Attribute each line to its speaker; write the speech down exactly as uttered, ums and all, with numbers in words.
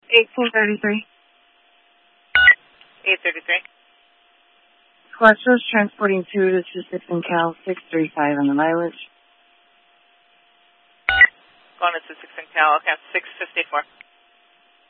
Speaker 1: eighteen thirty-three.
Speaker 2: eight thirty-three.
Speaker 1: Quattro is transporting two to two six in Cal, six three five on the mileage.
Speaker 2: Going to two six in Cal, okay, six fifty-four.